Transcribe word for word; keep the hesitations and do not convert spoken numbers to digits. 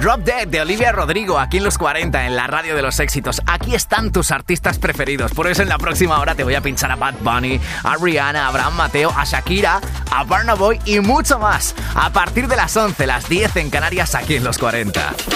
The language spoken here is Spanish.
Drop Dead de Olivia Rodrigo, aquí en los cuarenta, en la radio de los éxitos. Aquí están tus artistas preferidos. Por eso en la próxima hora te voy a pinchar a Bad Bunny, a Rihanna, a Abraham Mateo, a Shakira, a Burna Boy y mucho más. A partir de las once, las diez en Canarias, aquí en los cuarenta.